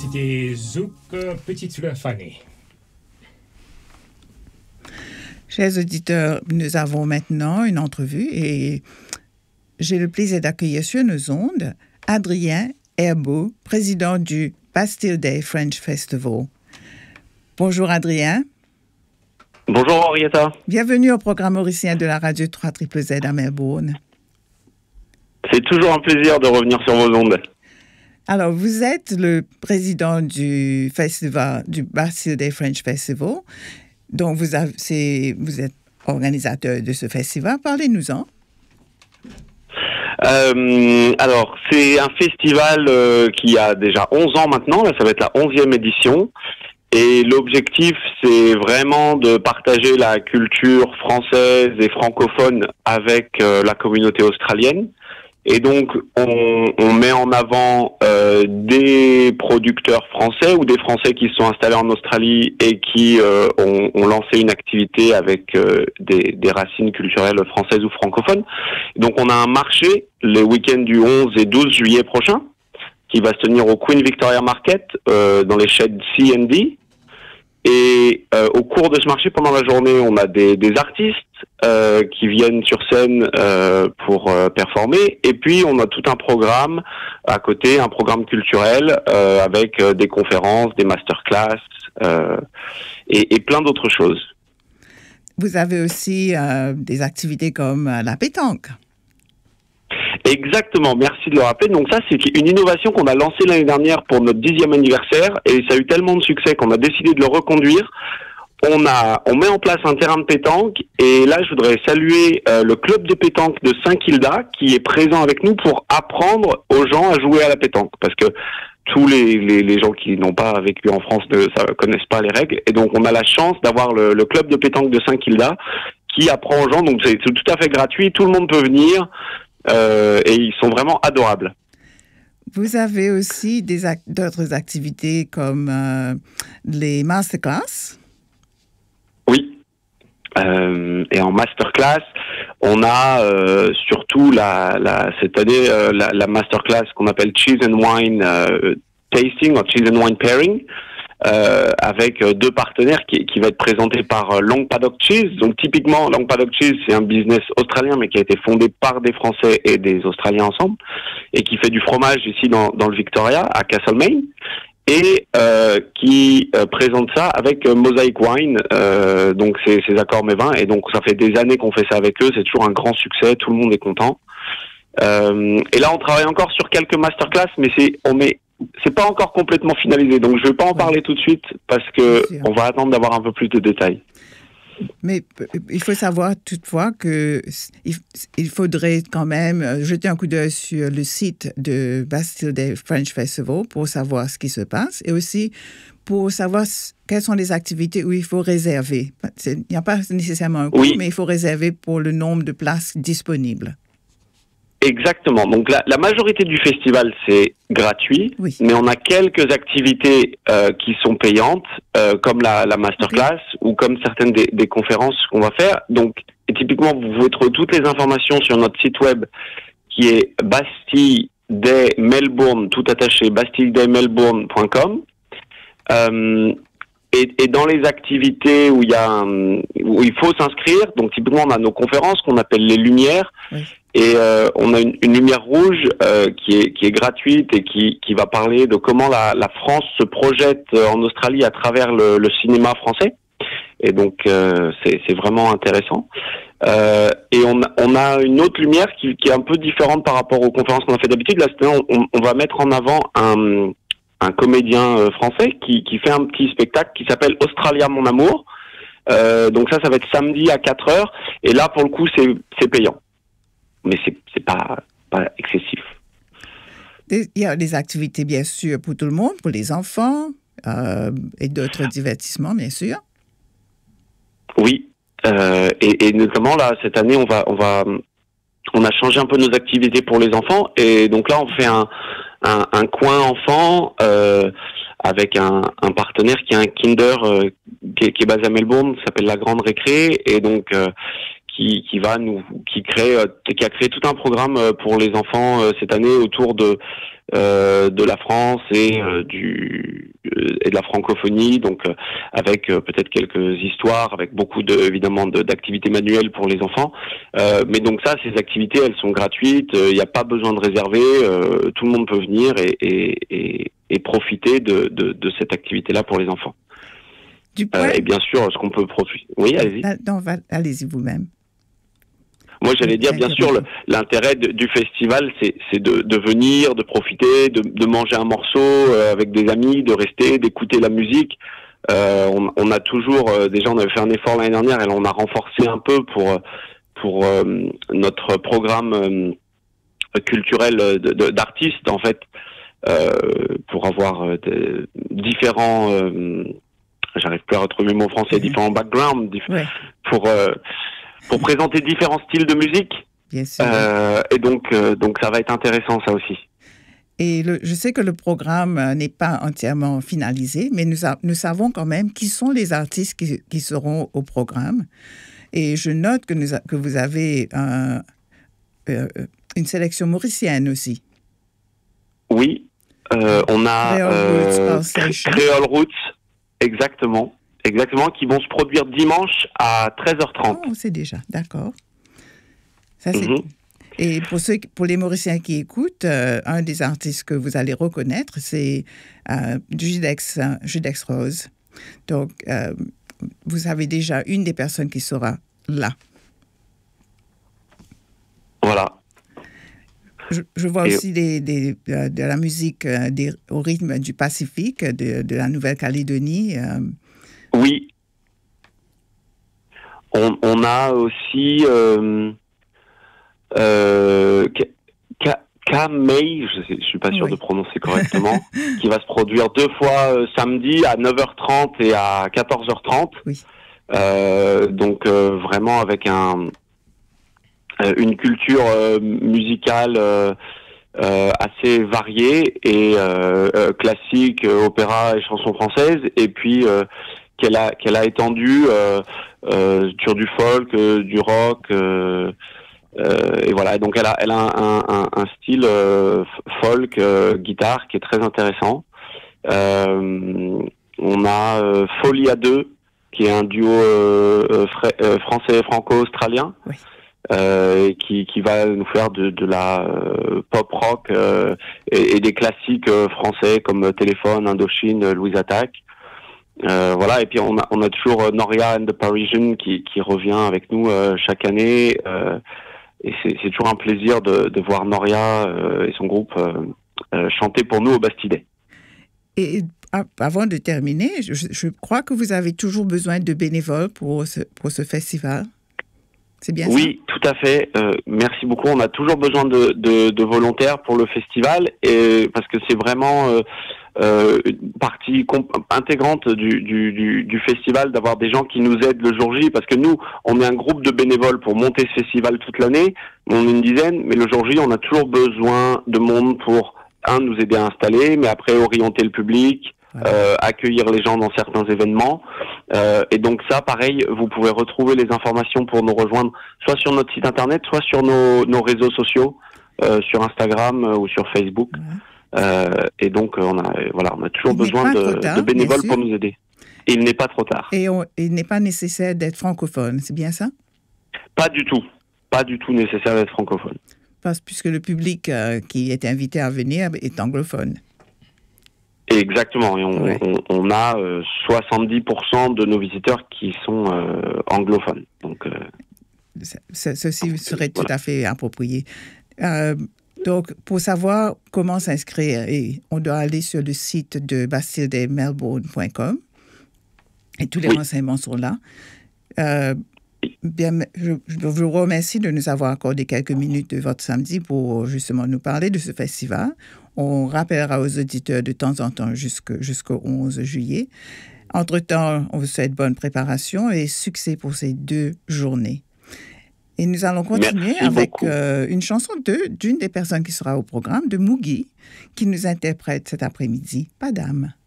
C'était Zouk, Petite Fleur Fanée. Chers auditeurs, nous avons maintenant une entrevue et j'ai le plaisir d'accueillir sur nos ondes Adrien Herbeau, président du Bastille Day French Festival. Bonjour Adrien. Bonjour Henrietta. Bienvenue au programme mauricien de la radio 3ZZZ à Melbourne. C'est toujours un plaisir de revenir sur vos ondes. Alors, vous êtes le président du festival, du Bastille Day French Festival. Donc, vous êtes organisateur de ce festival. Parlez-nous-en. Alors, c'est un festival qui a déjà 11 ans maintenant. Là, ça va être la 11e édition. Et l'objectif, c'est vraiment de partager la culture française et francophone avec la communauté australienne. Et donc, on met en avant des producteurs français ou des Français qui se sont installés en Australie et qui ont lancé une activité avec des racines culturelles françaises ou francophones. Donc, on a un marché les week-ends du 11 et 12 juillet prochain qui va se tenir au Queen Victoria Market dans les sheds C&D. Et au cours de ce marché, pendant la journée, on a des artistes qui viennent sur scène pour performer. Et puis, on a tout un programme à côté, un programme culturel avec des conférences, des masterclass et plein d'autres choses. Vous avez aussi des activités comme la pétanque. Exactement, merci de le rappeler. Donc ça, c'est une innovation qu'on a lancée l'année dernière pour notre 10e anniversaire et ça a eu tellement de succès qu'on a décidé de le reconduire. On met en place un terrain de pétanque et là, je voudrais saluer le club de pétanque de Saint-Kilda qui est présent avec nous pour apprendre aux gens à jouer à la pétanque parce que tous les gens qui n'ont pas vécu en France ne connaissent pas les règles et donc on a la chance d'avoir le club de pétanque de Saint-Kilda qui apprend aux gens, donc c'est tout à fait gratuit, tout le monde peut venir. Et ils sont vraiment adorables. Vous avez aussi d'autres activités comme les masterclass? Oui. Et en masterclass, on a surtout cette année la masterclass qu'on appelle Cheese and Wine Tasting ou Cheese and Wine Pairing. Avec deux partenaires qui va être présenté par Long Paddock Cheese. Donc typiquement, Long Paddock Cheese, c'est un business australien mais qui a été fondé par des Français et des Australiens ensemble et qui fait du fromage ici dans le Victoria, à Castlemaine, et qui présente ça avec Mosaic Wine, donc ces accords mets vins. Et donc ça fait des années qu'on fait ça avec eux, c'est toujours un grand succès, tout le monde est content. Et là, on travaille encore sur quelques masterclass, mais c'est pas encore complètement finalisé, donc je ne vais pas en parler tout de suite parce que on va attendre d'avoir un peu plus de détails. Mais il faut savoir toutefois qu'il faudrait quand même jeter un coup d'œil sur le site de Bastille Day French Festival pour savoir ce qui se passe et aussi pour savoir quelles sont les activités où il faut réserver. Il n'y a pas nécessairement un coût, mais il faut réserver pour le nombre de places disponibles. Exactement. Donc la majorité du festival, c'est gratuit, mais on a quelques activités qui sont payantes, comme la masterclass ou comme certaines des conférences qu'on va faire. Donc typiquement, vous pouvez trouver toutes les informations sur notre site web qui est Bastille Day Melbourne, tout attaché, bastilleday-melbourne.com. Et dans les activités où il faut s'inscrire, donc typiquement on a nos conférences qu'on appelle les lumières, et on a une lumière rouge qui est gratuite et qui va parler de comment la France se projette en Australie à travers le cinéma français. Et donc c'est vraiment intéressant. Et on a une autre lumière qui est un peu différente par rapport aux conférences qu'on a fait d'habitude. Là, on va mettre en avant un comédien français qui fait un petit spectacle qui s'appelle Australia mon amour. Donc ça va être samedi à 4h. Et là, pour le coup, c'est payant. Mais c'est pas excessif. Il y a des activités, bien sûr, pour tout le monde, pour les enfants et d'autres divertissements, bien sûr. Oui. Et notamment, là, cette année, on a changé un peu nos activités pour les enfants. Et donc là, on fait un coin enfant avec un partenaire qui est un Kinder qui est basé à Melbourne, qui s'appelle La Grande Récré, et donc qui a créé tout un programme pour les enfants cette année autour de la France et de la francophonie, donc avec peut-être quelques histoires, avec beaucoup évidemment d'activités manuelles pour les enfants. Mais donc ça, ces activités, elles sont gratuites. Il n'y a pas besoin de réserver. Tout le monde peut venir et profiter de cette activité-là pour les enfants. Et bien sûr, ce qu'on peut profiter. Oui, allez-y. Non, allez-y vous-même. Moi, j'allais dire, bien sûr, l'intérêt du festival, c'est de venir, de profiter, de manger un morceau avec des amis, de rester, d'écouter la musique. On a toujours, déjà, on avait fait un effort l'année dernière et on a renforcé un peu pour notre programme culturel d'artistes, en fait, pour avoir différents... j'arrive plus à retrouver le mot français, différents backgrounds, pour présenter différents styles de musique. Bien sûr. Et donc ça va être intéressant, ça aussi. Et je sais que le programme n'est pas entièrement finalisé, mais nous savons quand même qui sont les artistes qui seront au programme. Et je note que vous avez une sélection mauricienne aussi. Oui, on a Creole Roots, exactement, qui vont se produire dimanche à 13h30. Oh, c'est déjà, d'accord. Ça, c'est... Et pour les Mauriciens qui écoutent, un des artistes que vous allez reconnaître, c'est Judex Rose. Donc, vous avez déjà une des personnes qui sera là. Voilà. Je vois aussi de la musique au rythme du Pacifique, de la Nouvelle-Calédonie. Oui. On a aussi Kamei, je suis pas sûr de prononcer correctement, qui va se produire 2 fois samedi à 9h30 et à 14h30. Oui. Donc vraiment avec une culture musicale assez variée et classique, opéra et chansons françaises, et puis qu'elle a étendu sur du folk, du rock, et voilà. Donc elle a un style folk guitare qui est très intéressant. On a Folie à deux, qui est un duo français franco-australien. Oui. Qui va nous faire de la pop rock et des classiques français comme Téléphone, Indochine, Louise Attaque. Voilà, et puis on a toujours Noria and the Parisian qui revient avec nous chaque année, et c'est toujours un plaisir de voir Noria et son groupe chanter pour nous au Bastidais. Et avant de terminer, je crois que vous avez toujours besoin de bénévoles pour ce festival. C'est bien ça? Oui, tout à fait. Merci beaucoup. On a toujours besoin de volontaires pour le festival, et parce que c'est vraiment une partie intégrante du festival d'avoir des gens qui nous aident le jour J, parce que nous, on est un groupe de bénévoles pour monter ce festival toute l'année. On est une dizaine, mais le jour J, on a toujours besoin de monde pour nous aider à installer, mais après orienter le public. Accueillir les gens dans certains événements, et donc ça, pareil, vous pouvez retrouver les informations pour nous rejoindre soit sur notre site internet, soit sur nos réseaux sociaux, sur Instagram ou sur Facebook. Et donc on a toujours besoin de bénévoles pour nous aider. Et il n'est pas trop tard. Et il n'est pas nécessaire d'être francophone, c'est bien ça? Pas du tout nécessaire d'être francophone. Puisque le public qui est invité à venir est anglophone. Exactement, et on a 70% de nos visiteurs qui sont anglophones. Donc, ceci serait tout à fait approprié. Donc, pour savoir comment s'inscrire, on doit aller sur le site de bastilledelmelbourne.com, et tous les renseignements sont là. Bien, je vous remercie de nous avoir accordé quelques minutes de votre samedi pour justement nous parler de ce festival. On rappellera aux auditeurs de temps en temps jusqu'au 11 juillet. Entre-temps, on vous souhaite bonne préparation et succès pour ces 2 journées. Et nous allons continuer avec une chanson d'une des personnes qui sera au programme, de Mugi, qui nous interprète cet après-midi, Pas d'âme.